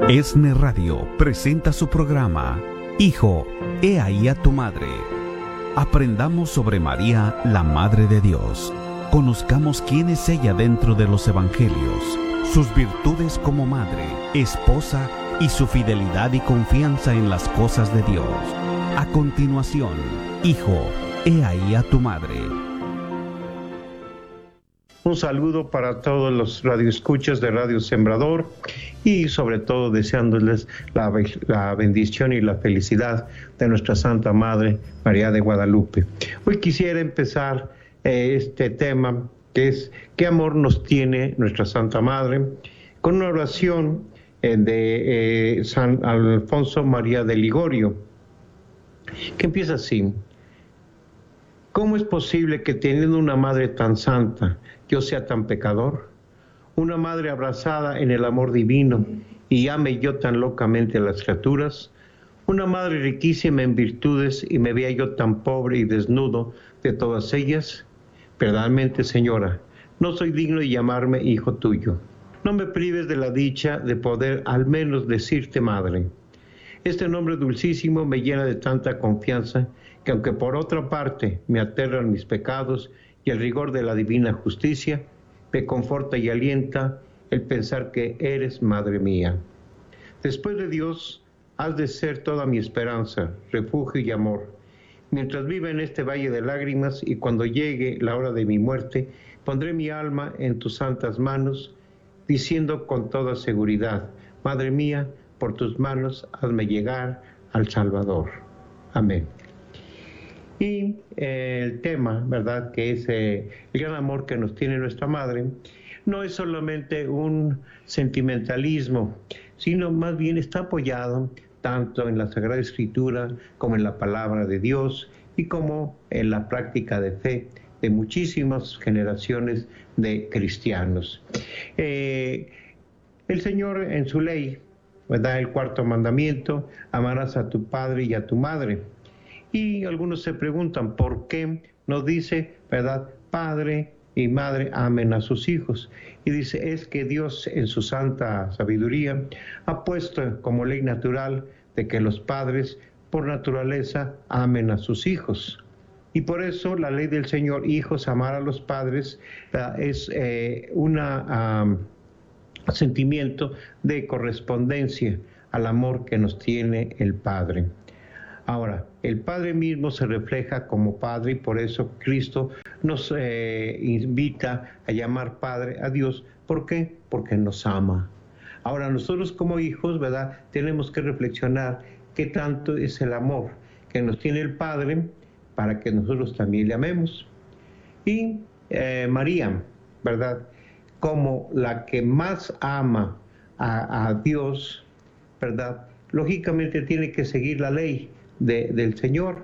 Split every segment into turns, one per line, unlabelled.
ESNE Radio presenta su programa Hijo, he ahí a tu madre. Aprendamos sobre María, la Madre de Dios. Conozcamos quién es ella dentro de los Evangelios, sus virtudes como madre, esposa y su fidelidad y confianza en las cosas de Dios. A continuación, Hijo, he ahí a tu madre.
Un saludo para todos los radioescuchas de Radio Sembrador y sobre todo deseándoles la bendición y la felicidad de nuestra Santa Madre María de Guadalupe. Hoy quisiera empezar este tema que es ¿qué amor nos tiene nuestra Santa Madre? Con una oración de San Alfonso María de Ligorio, que empieza así: ¿cómo es posible que teniendo una madre tan santa, yo sea tan pecador? Una madre abrazada en el amor divino y ame yo tan locamente a las criaturas. Una madre riquísima en virtudes y me vea yo tan pobre y desnudo de todas ellas. Verdaderamente, Señora, no soy digno de llamarme hijo tuyo. No me prives de la dicha de poder al menos decirte madre. Este nombre dulcísimo me llena de tanta confianza que aunque por otra parte me aterran mis pecados y el rigor de la divina justicia, me conforta y alienta el pensar que eres madre mía. Después de Dios, has de ser toda mi esperanza, refugio y amor. Mientras viva en este valle de lágrimas y cuando llegue la hora de mi muerte, pondré mi alma en tus santas manos, diciendo con toda seguridad: Madre mía, por tus manos hazme llegar al Salvador. Amén. Y el tema, ¿verdad?, que es el gran amor que nos tiene nuestra Madre, no es solamente un sentimentalismo, sino más bien está apoyado tanto en la Sagrada Escritura como en la Palabra de Dios y como en la práctica de fe de muchísimas generaciones de cristianos. El Señor en su ley, ¿verdad?, el cuarto mandamiento: amarás a tu padre y a tu madre. Y algunos se preguntan por qué no dice, ¿verdad?, padre y madre amen a sus hijos. Y dice, es que Dios en su santa sabiduría ha puesto como ley natural de que los padres por naturaleza amen a sus hijos. Y por eso la ley del Señor, hijos, amar a los padres, es un sentimiento de correspondencia al amor que nos tiene el Padre. Ahora, el Padre mismo se refleja como Padre y por eso Cristo nos invita a llamar Padre a Dios. ¿Por qué? Porque nos ama. Ahora, nosotros como hijos, ¿verdad?, tenemos que reflexionar qué tanto es el amor que nos tiene el Padre para que nosotros también le amemos. Y María, ¿verdad?, como la que más ama a Dios, ¿verdad?, lógicamente tiene que seguir la ley del Señor.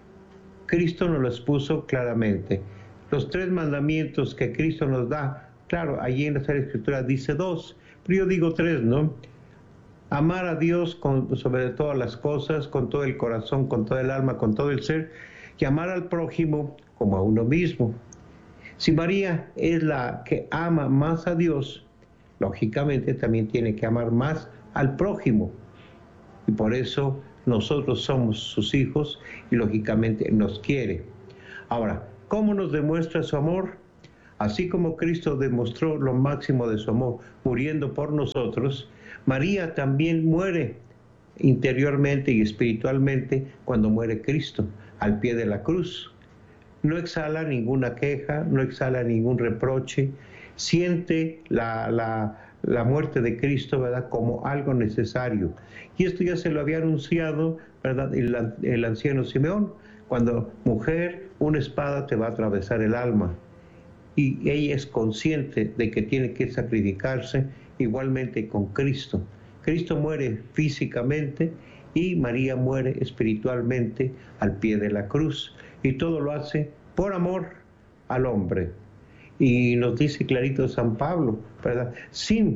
Cristo nos lo expuso claramente. Los 3 mandamientos que Cristo nos da, claro, allí en la Sagrada Escritura dice 2, pero yo digo 3, ¿no? Amar a Dios sobre todas las cosas, con todo el corazón, con todo el alma, con todo el ser, y amar al prójimo como a uno mismo. Si María es la que ama más a Dios, lógicamente también tiene que amar más al prójimo. Y por eso nosotros somos sus hijos y lógicamente nos quiere. Ahora, ¿cómo nos demuestra su amor? Así como Cristo demostró lo máximo de su amor muriendo por nosotros, María también muere interiormente y espiritualmente cuando muere Cristo al pie de la cruz. No exhala ninguna queja, no exhala ningún reproche, siente la muerte de Cristo, ¿verdad?, como algo necesario. Y esto ya se lo había anunciado, ¿verdad?, el anciano Simeón, cuando: mujer, una espada te va a atravesar el alma. Y ella es consciente de que tiene que sacrificarse igualmente con Cristo. Cristo muere físicamente y María muere espiritualmente al pie de la cruz. Y todo lo hace por amor al hombre. Y nos dice clarito San Pablo, ¿verdad? Sí,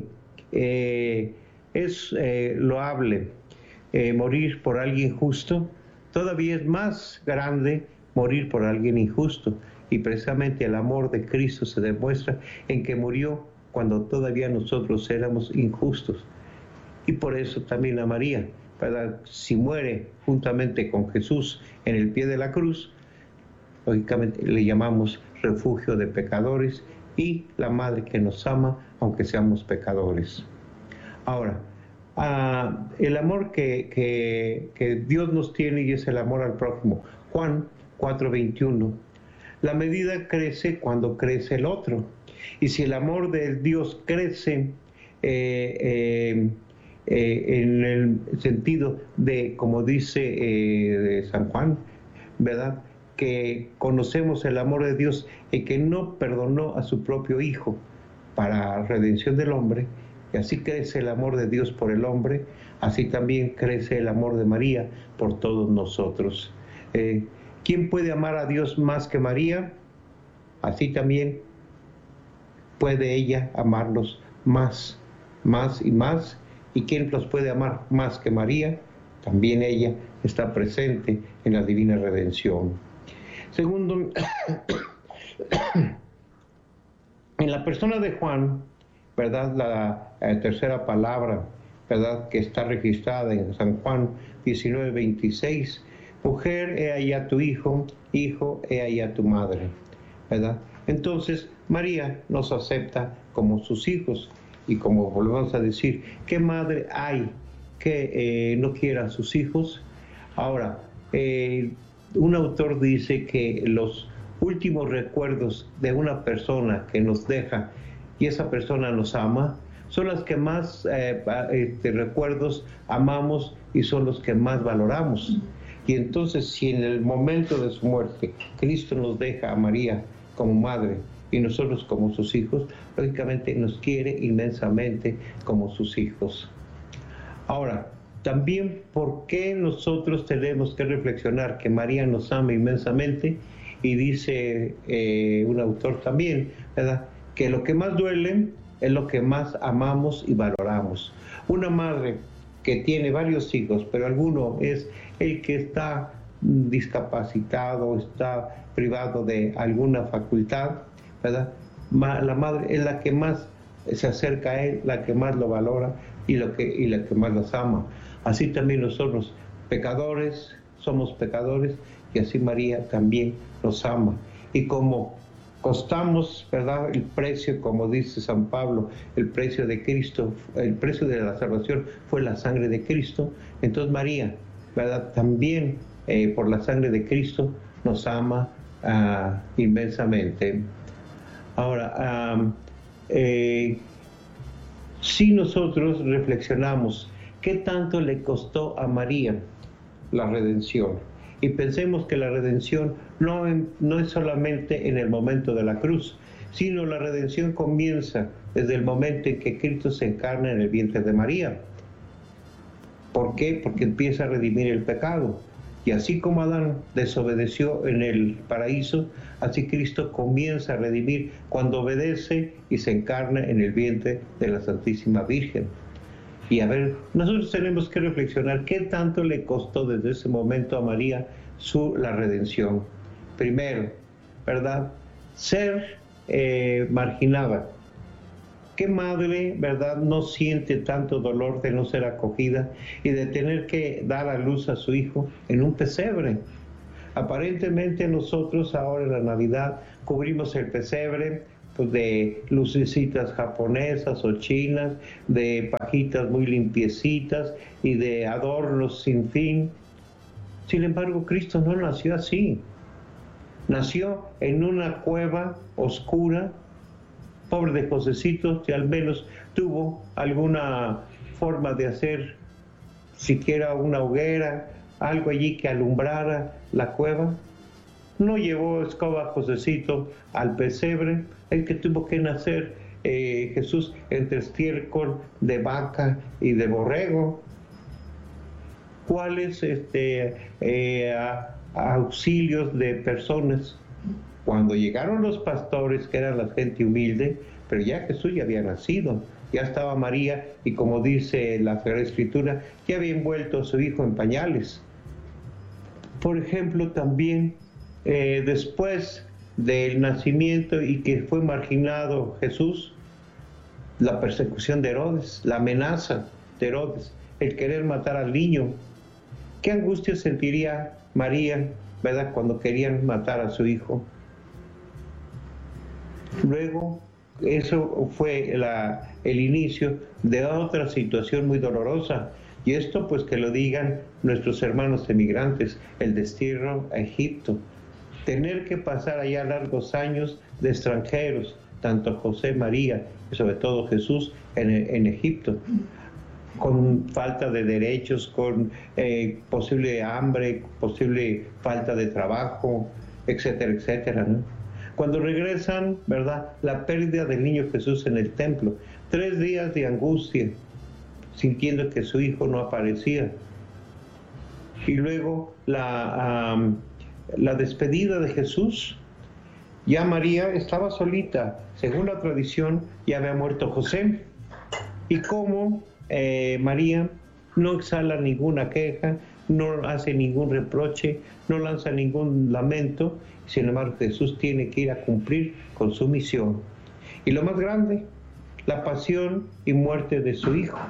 es loable morir por alguien justo, todavía es más grande morir por alguien injusto. Y precisamente el amor de Cristo se demuestra en que murió cuando todavía nosotros éramos injustos. y por eso también a María, ¿verdad? Si muere juntamente con Jesús en el pie de la cruz, lógicamente le llamamos refugio de pecadores y la madre que nos ama aunque seamos pecadores. Ahora, el amor que Dios nos tiene, y es el amor al prójimo. Juan 4:21. La medida crece cuando crece el otro. Y si el amor de Dios crece en el sentido de, como dice San Juan, ¿verdad?, que conocemos el amor de Dios y que no perdonó a su propio Hijo para redención del hombre, y así crece el amor de Dios por el hombre, así también crece el amor de María por todos nosotros. ¿Quién puede amar a Dios más que María? Así también puede ella amarnos más y más. ¿Y quién los puede amar más que María? También ella está presente en la divina redención. Segundo, en la persona de Juan, ¿verdad?, la tercera palabra, ¿verdad?, que está registrada en San Juan 19:26, mujer, he ahí a tu hijo, hijo, he ahí a tu madre, ¿verdad? Entonces, María nos acepta como sus hijos, y como volvemos a decir, ¿qué madre hay que no quiera a sus hijos? Ahora, un autor dice que los últimos recuerdos de una persona que nos deja y esa persona nos ama son las que más recuerdos amamos y son los que más valoramos. Y entonces, si en el momento de su muerte Cristo nos deja a María como madre y nosotros como sus hijos, lógicamente nos quiere inmensamente como sus hijos. Ahora, también, ¿por qué nosotros tenemos que reflexionar que María nos ama inmensamente? Y dice un autor también, ¿verdad?, que lo que más duele es lo que más amamos y valoramos. Una madre que tiene varios hijos, pero alguno es el que está discapacitado, está privado de alguna facultad, ¿verdad? La madre es la que más se acerca a él, la que más lo valora y la que más los ama. Así también nosotros, pecadores, somos pecadores, y así María también nos ama. Y como costamos, ¿verdad?, el precio, como dice San Pablo, el precio de Cristo, el precio de la salvación fue la sangre de Cristo, entonces María, ¿verdad?, también por la sangre de Cristo nos ama inmensamente. Ahora, si nosotros reflexionamos qué tanto le costó a María la redención, y pensemos que la redención no es solamente en el momento de la cruz, sino la redención comienza desde el momento en que Cristo se encarna en el vientre de María. ¿Por qué? Porque empieza a redimir el pecado. Y así como Adán desobedeció en el paraíso, así Cristo comienza a redimir cuando obedece y se encarna en el vientre de la Santísima Virgen. Y a ver, nosotros tenemos que reflexionar qué tanto le costó desde ese momento a María la redención. Primero, ¿verdad?, ser marginada. ¿Qué madre, verdad, no siente tanto dolor de no ser acogida y de tener que dar a luz a su hijo en un pesebre? Aparentemente nosotros ahora en la Navidad cubrimos el pesebre pues, de lucecitas japonesas o chinas, de pajitas muy limpiecitas y de adornos sin fin. Sin embargo, Cristo no nació así. Nació en una cueva oscura. Pobre de Josecito, que al menos tuvo alguna forma de hacer siquiera una hoguera, algo allí que alumbrara la cueva. No llevó escoba Josecito al pesebre, el que tuvo que nacer Jesús entre estiércol de vaca y de borrego. ¿Cuáles auxilios de personas? Cuando llegaron los pastores, que eran la gente humilde, pero ya Jesús ya había nacido, ya estaba María, y como dice la Sagrada Escritura, ya había envuelto a su hijo en pañales. Por ejemplo, también después del nacimiento y que fue marginado Jesús, la persecución de Herodes, la amenaza, de Herodes, el querer matar al niño. ¿Qué angustia sentiría María, verdad, cuando querían matar a su hijo? Luego, eso fue el inicio de otra situación muy dolorosa. Y esto pues que lo digan nuestros hermanos emigrantes, el destierro a Egipto. Tener que pasar allá largos años de extranjeros, tanto José, María y sobre todo Jesús en Egipto, con falta de derechos, con posible hambre, posible falta de trabajo, etcétera, etcétera, ¿no? Cuando regresan, ¿verdad?, la pérdida del niño Jesús en el templo, 3 días de angustia, sintiendo que su hijo no aparecía. Y luego la despedida de Jesús. Ya María estaba solita. Según la tradición, ya había muerto José. Y como María no exhala ninguna queja, no hace ningún reproche, no lanza ningún lamento, sin embargo Jesús tiene que ir a cumplir con su misión. Y lo más grande, la pasión y muerte de su hijo.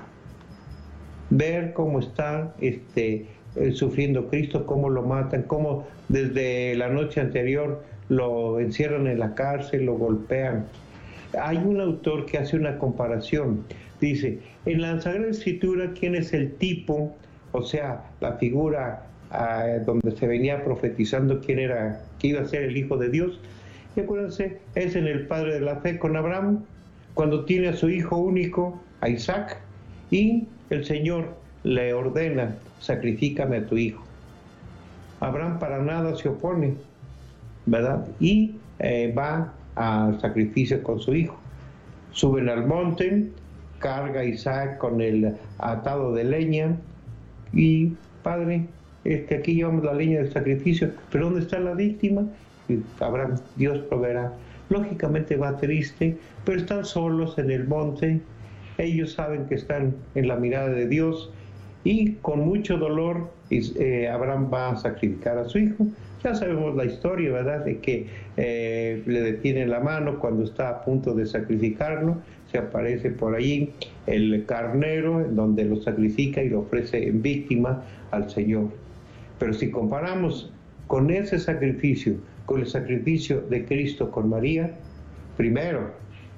Ver cómo está sufriendo Cristo, cómo lo matan, cómo desde la noche anterior lo encierran en la cárcel, lo golpean. Hay un autor que hace una comparación. Dice, en la Sagrada Escritura, ¿quién es el tipo, o sea, la figura donde se venía profetizando quién iba a ser el Hijo de Dios? Y acuérdense, es en el Padre de la Fe con Abraham, cuando tiene a su hijo único, a Isaac, y el Señor le ordena, sacrifícame a tu hijo. Abraham para nada se opone, ¿verdad? Y va al sacrificio con su hijo. Suben al monte, carga a Isaac con el atado de leña, y Padre, aquí llevamos la leña del sacrificio, pero ¿dónde está la víctima? Y Abraham, Dios proveerá. Lógicamente va triste, pero están solos en el monte. Ellos saben que están en la mirada de Dios, y con mucho dolor Abraham va a sacrificar a su hijo. Ya sabemos la historia, ¿verdad?, de que le detiene la mano cuando está a punto de sacrificarlo. Se aparece por allí el carnero, en donde lo sacrifica y lo ofrece en víctima al Señor. Pero si comparamos con ese sacrificio, con el sacrificio de Cristo con María, primero,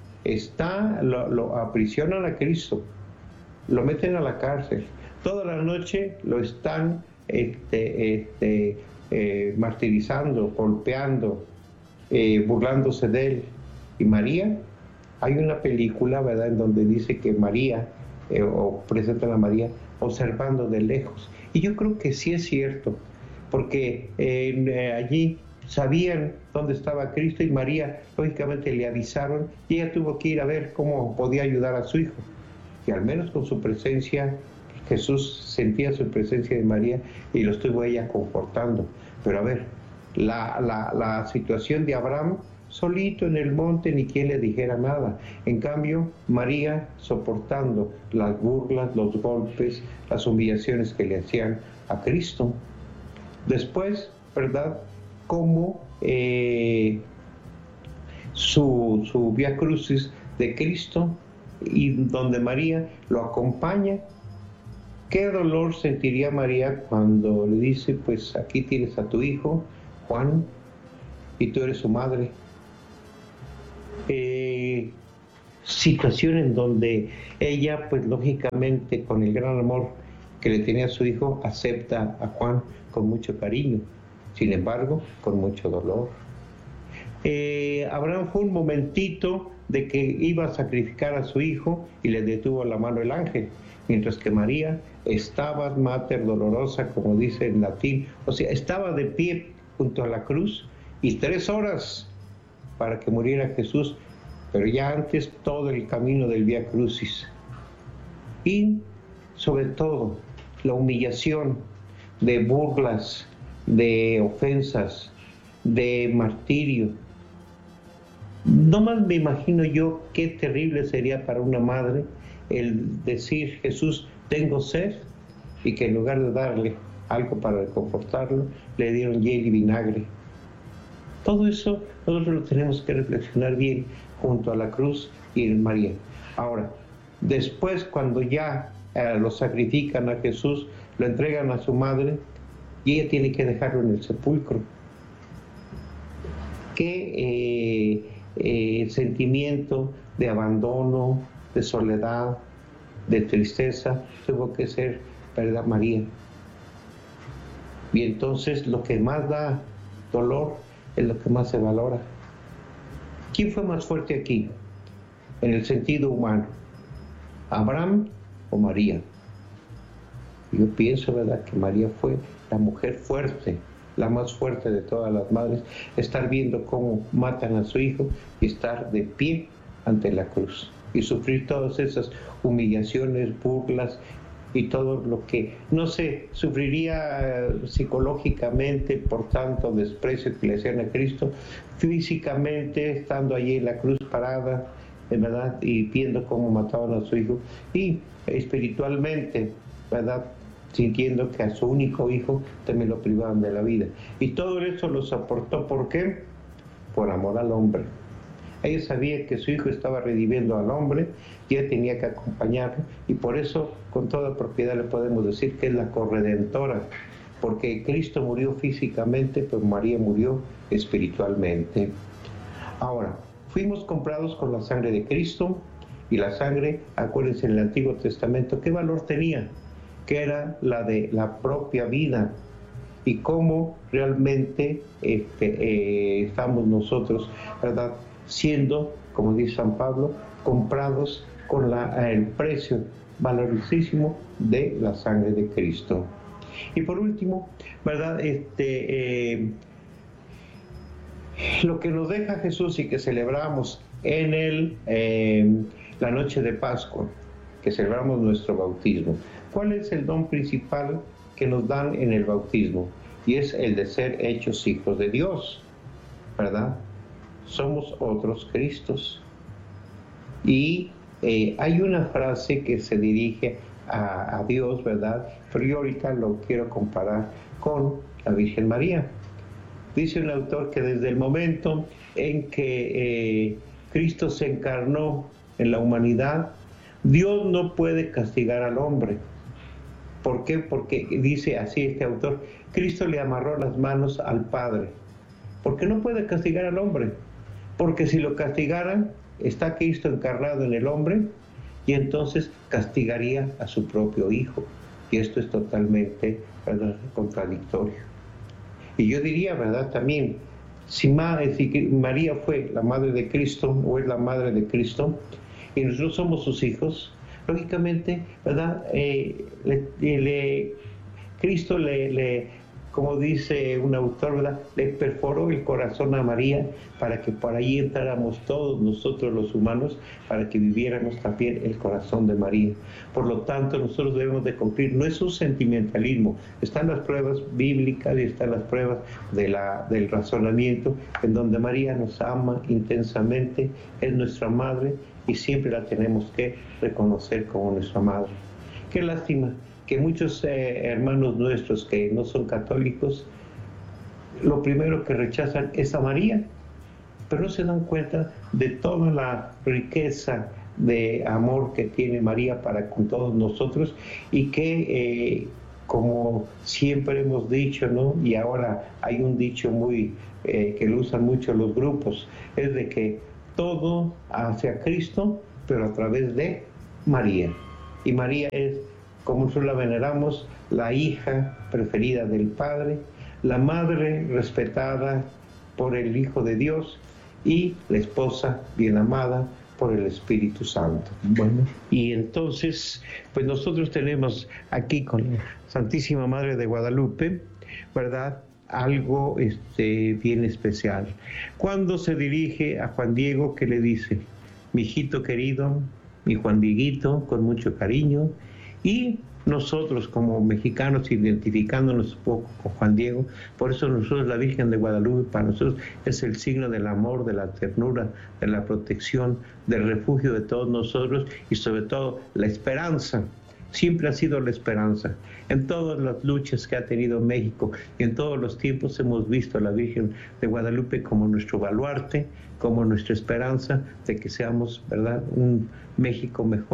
lo aprisionan a Cristo, lo meten a la cárcel, toda la noche lo están martirizando, golpeando, burlándose de él. Y María, hay una película, ¿verdad?, en donde dice que María, o presentan a María observando de lejos. Y yo creo que sí es cierto, porque allí sabían dónde estaba Cristo, y María, lógicamente, le avisaron, y ella tuvo que ir a ver cómo podía ayudar a su hijo. Y al menos con su presencia, Jesús sentía su presencia de María y lo estuvo ella confortando. Pero a ver, la situación de Abraham, solito en el monte, ni quien le dijera nada. En cambio, María soportando las burlas, los golpes, las humillaciones que le hacían a Cristo. Después, ¿verdad?, como su Vía Crucis de Cristo, y donde María lo acompaña. ¿Qué dolor sentiría María cuando le dice, pues aquí tienes a tu hijo, Juan, y tú eres su madre? Situación en donde ella, pues lógicamente, con el gran amor que le tenía a su hijo, acepta a Juan con mucho cariño, sin embargo, con mucho dolor. Abraham fue un momentito de que iba a sacrificar a su hijo y le detuvo la mano el ángel, mientras que María estaba mater dolorosa, como dice en latín, o sea, estaba de pie junto a la cruz, y 3 horas para que muriera Jesús, pero ya antes todo el camino del Vía Crucis. Y sobre todo la humillación de burlas, de ofensas, de martirio. No más me imagino yo qué terrible sería para una madre el decir, Jesús, tengo sed, y que en lugar de darle algo para reconfortarlo, le dieron hiel y vinagre. Todo eso nosotros lo tenemos que reflexionar bien junto a la cruz y en María. Ahora, después, cuando ya lo sacrifican a Jesús, lo entregan a su madre y ella tiene que dejarlo en el sepulcro. ¿Qué sentimiento de abandono, de soledad, de tristeza tuvo que ser, ¿verdad, María? Y entonces lo que más da dolor es lo que más se valora. ¿Quién fue más fuerte aquí, en el sentido humano? ¿Abraham o María? Yo pienso, ¿verdad?, que María fue la mujer fuerte, la más fuerte de todas las madres, estar viendo cómo matan a su hijo y estar de pie ante la cruz y sufrir todas esas humillaciones, burlas y todo lo que, no sé, sufriría psicológicamente por tanto desprecio que le hacían a Cristo, físicamente estando allí en la cruz parada, ¿verdad?, y viendo cómo mataban a su hijo, y espiritualmente, ¿verdad?, sintiendo que a su único hijo también lo privaban de la vida. Y todo eso lo soportó, ¿por qué? Por amor al hombre. Ella sabía que su hijo estaba redimiendo al hombre y ella tenía que acompañarlo, y por eso con toda propiedad le podemos decir que es la corredentora, porque Cristo murió físicamente, pero María murió espiritualmente. Ahora, fuimos comprados con la sangre de Cristo, y la sangre, acuérdense, en el Antiguo Testamento, ¿qué valor tenía? Que era la de la propia vida, y cómo realmente estamos nosotros, ¿verdad?, siendo, como dice San Pablo, comprados con el precio valiosísimo de la sangre de Cristo. Y por último, ¿verdad?, lo que nos deja Jesús y que celebramos en la noche de Pascua, que celebramos nuestro bautismo. ¿Cuál es el don principal que nos dan en el bautismo? Y es el de ser hechos hijos de Dios, ¿verdad? Somos otros Cristos. Y hay una frase que se dirige a Dios, ¿verdad? Pero yo ahorita lo quiero comparar con la Virgen María. Dice un autor que desde el momento en que Cristo se encarnó en la humanidad, Dios no puede castigar al hombre. ¿Por qué? Porque dice así este autor, Cristo le amarró las manos al Padre. ¿Por qué no puede castigar al hombre? Porque si lo castigaran, está Cristo encarnado en el hombre y entonces castigaría a su propio Hijo. Y esto es totalmente, ¿verdad?, contradictorio. Y yo diría, ¿verdad?, también, si María fue la madre de Cristo o es la madre de Cristo y nosotros somos sus hijos, lógicamente, ¿verdad?, Cristo como dice un autor, ¿verdad?, le perforó el corazón a María para que por ahí entráramos todos nosotros los humanos, para que viviéramos también el corazón de María. Por lo tanto, nosotros debemos de cumplir, no es un sentimentalismo, están las pruebas bíblicas y están las pruebas del razonamiento, en donde María nos ama intensamente, es nuestra madre y siempre la tenemos que reconocer como nuestra madre. Qué lástima que muchos hermanos nuestros que no son católicos, lo primero que rechazan es a María, pero no se dan cuenta de toda la riqueza de amor que tiene María para con todos nosotros, y que, como siempre hemos dicho, ¿no?, y ahora hay un dicho muy que lo usan mucho los grupos, es de que todo hacia Cristo, pero a través de María. Y María es, como nosotros la veneramos, la hija preferida del Padre, la madre respetada por el Hijo de Dios y la esposa bien amada por el Espíritu Santo. Bueno, y entonces, pues nosotros tenemos aquí con la Santísima Madre de Guadalupe, ¿verdad?, algo bien especial. Cuando se dirige a Juan Diego, ¿qué le dice? Mi hijito querido, mi Juan Dieguito, con mucho cariño. Y nosotros como mexicanos, identificándonos un poco con Juan Diego, por eso nosotros, la Virgen de Guadalupe, para nosotros es el signo del amor, de la ternura, de la protección, del refugio de todos nosotros y sobre todo la esperanza. Siempre ha sido la esperanza. En todas las luchas que ha tenido México y en todos los tiempos hemos visto a la Virgen de Guadalupe como nuestro baluarte, como nuestra esperanza de que seamos, ¿verdad?, un México mejor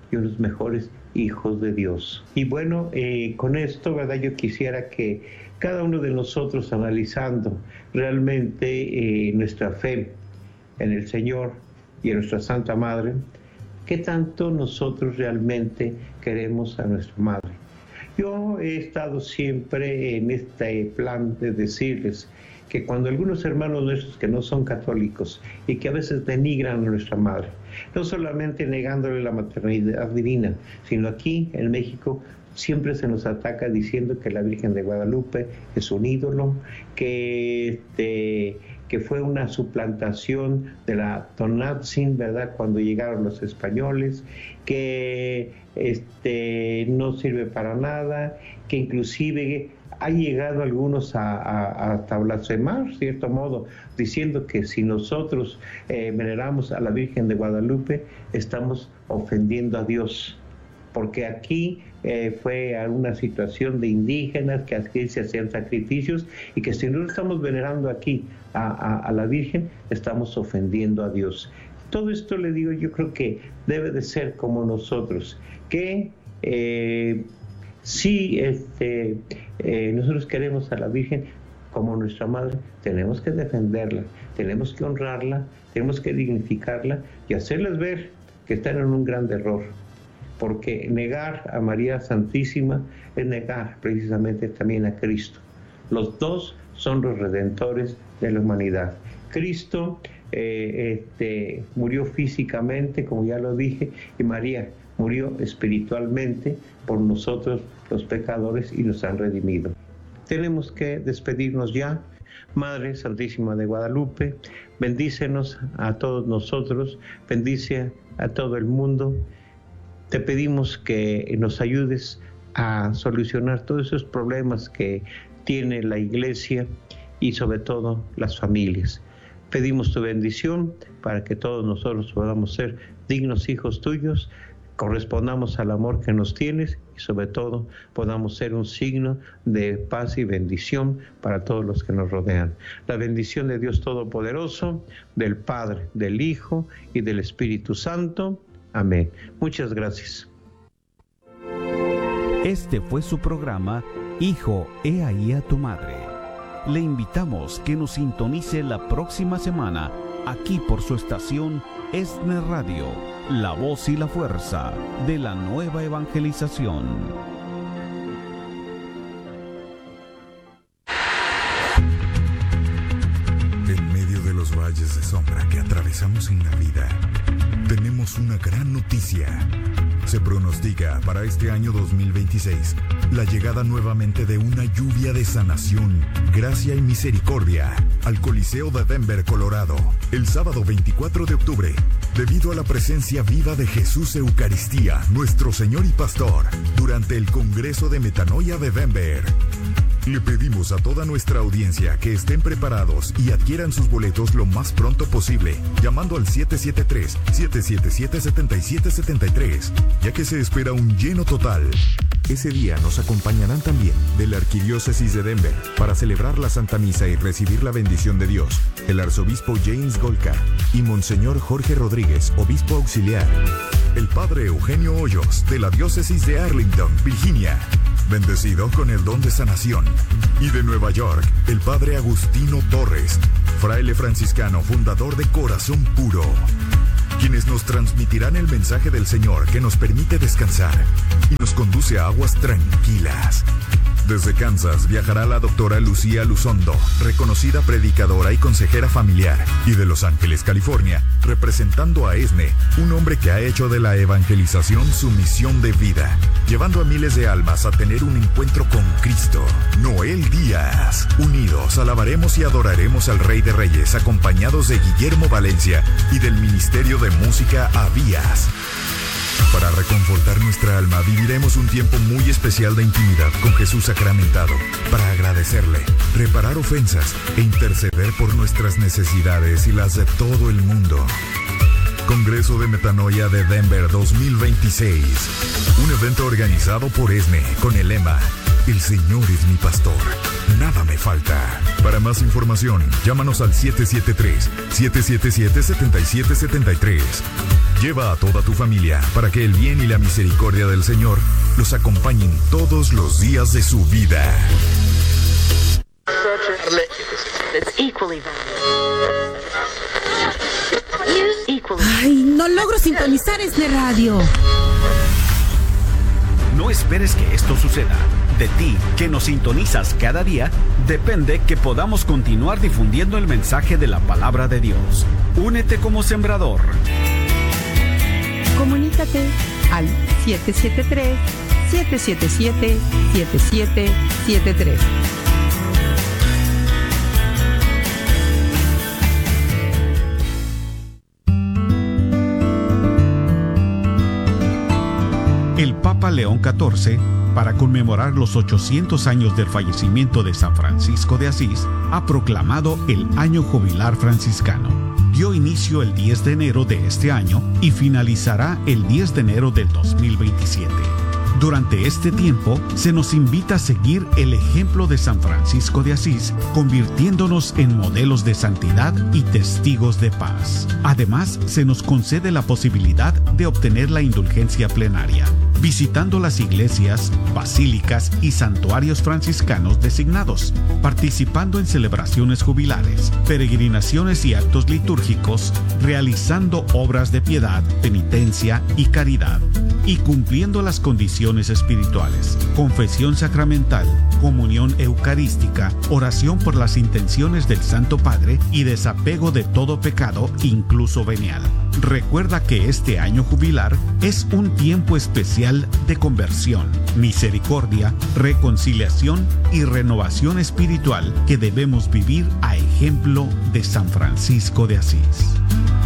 y unos mejores hijos de Dios. Y bueno, con esto, ¿verdad? Yo quisiera que cada uno de nosotros, analizando realmente nuestra fe en el Señor y en nuestra Santa Madre, ¿qué tanto nosotros realmente queremos a nuestra Madre? Yo he estado siempre en este plan de decirles que cuando algunos hermanos nuestros que no son católicos y que a veces denigran a nuestra Madre, no solamente negándole la maternidad divina, sino aquí en México siempre se nos ataca diciendo que la Virgen de Guadalupe es un ídolo, que fue una suplantación de la Tonantzin, ¿verdad?, cuando llegaron los españoles, que no sirve para nada, que inclusive ha llegado algunos hasta blasfemar, cierto modo, diciendo que si nosotros veneramos a la Virgen de Guadalupe, estamos ofendiendo a Dios, porque aquí fue una situación de indígenas que aquí se hacían sacrificios y que si no estamos venerando aquí a la Virgen, estamos ofendiendo a Dios. Todo esto, le digo, yo creo que debe de ser como nosotros, que si nosotros queremos a la Virgen como nuestra Madre, tenemos que defenderla, tenemos que honrarla, tenemos que dignificarla y hacerles ver que están en un gran error, porque negar a María Santísima es negar precisamente también a Cristo. Los dos son los redentores de la humanidad. Cristo murió físicamente, como ya lo dije, y María murió espiritualmente por nosotros los pecadores y nos han redimido. Tenemos que despedirnos ya. Madre Santísima de Guadalupe, bendícenos a todos nosotros, bendice a todo el mundo. Te pedimos que nos ayudes a solucionar todos esos problemas que tiene la Iglesia y sobre todo las familias. Pedimos tu bendición para que todos nosotros podamos ser dignos hijos tuyos, correspondamos al amor que nos tienes y sobre todo podamos ser un signo de paz y bendición para todos los que nos rodean. La bendición de Dios Todopoderoso, del Padre, del Hijo y del Espíritu Santo. Amén. Muchas gracias.
Este fue su programa Hijo, he ahí a tu madre. Le invitamos que nos sintonice la próxima semana aquí por su estación ESNE Radio, la voz y la fuerza de la nueva evangelización.
En medio de los valles de sombra que atravesamos en la vida, tenemos una gran noticia. Se pronostica para este año 2026 la llegada nuevamente de una lluvia de sanación, gracia y misericordia al Coliseo de Denver, Colorado, el sábado 24 de octubre, debido a la presencia viva de Jesús Eucaristía, nuestro Señor y Pastor, durante el Congreso de Metanoia de Denver. Le pedimos a toda nuestra audiencia que estén preparados y adquieran sus boletos lo más pronto posible, llamando al 773-777-7773, ya que se espera un lleno total. Ese día nos acompañarán también de la Arquidiócesis de Denver para celebrar la Santa Misa y recibir la bendición de Dios, el arzobispo James Golka y Monseñor Jorge Rodríguez, obispo auxiliar, el padre Eugenio Hoyos de la Diócesis de Arlington, Virginia, bendecido con el don de sanación, y de Nueva York, el padre Agustino Torres, fraile franciscano fundador de Corazón Puro, quienes nos transmitirán el mensaje del Señor que nos permite descansar y nos conduce a aguas tranquilas. Desde Kansas viajará la doctora Lucía Luzondo, reconocida predicadora y consejera familiar, y de Los Ángeles, California, representando a ESNE, un hombre que ha hecho de la evangelización su misión de vida, llevando a miles de almas a tener un encuentro con Cristo. Noel Díaz. Unidos alabaremos y adoraremos al Rey de Reyes, acompañados de Guillermo Valencia y del Ministerio de Música Abías. Para reconfortar nuestra alma, viviremos un tiempo muy especial de intimidad con Jesús sacramentado, para agradecerle, reparar ofensas e interceder por nuestras necesidades y las de todo el mundo. Congreso de Metanoia de Denver 2026. Un evento organizado por ESNE con el lema El Señor es mi pastor, nada me falta. Para más información, llámanos al 773-777-7773. Lleva a toda tu familia para que el bien y la misericordia del Señor los acompañen todos los días de su vida.
Ay, no logro sintonizar este radio.
No esperes que esto suceda. De ti, que nos sintonizas cada día, depende que podamos continuar difundiendo el mensaje de la palabra de Dios. Únete como sembrador.
Comunícate al 773-777-7773.
El Papa León XIV, para conmemorar los 800 años del fallecimiento de San Francisco de Asís, ha proclamado el Año Jubilar Franciscano. Dio inicio el 10 de enero de este año y finalizará el 10 de enero del 2027. Durante este tiempo, se nos invita a seguir el ejemplo de San Francisco de Asís, convirtiéndonos en modelos de santidad y testigos de paz. Además, se nos concede la posibilidad de obtener la indulgencia plenaria, visitando las iglesias, basílicas y santuarios franciscanos designados, participando en celebraciones jubilares, peregrinaciones y actos litúrgicos, realizando obras de piedad, penitencia y caridad, y cumpliendo las condiciones espirituales: confesión sacramental, comunión eucarística, oración por las intenciones del Santo Padre y desapego de todo pecado, incluso venial. Recuerda que este año jubilar es un tiempo especial de conversión, misericordia, reconciliación y renovación espiritual que debemos vivir a ejemplo de San Francisco de Asís.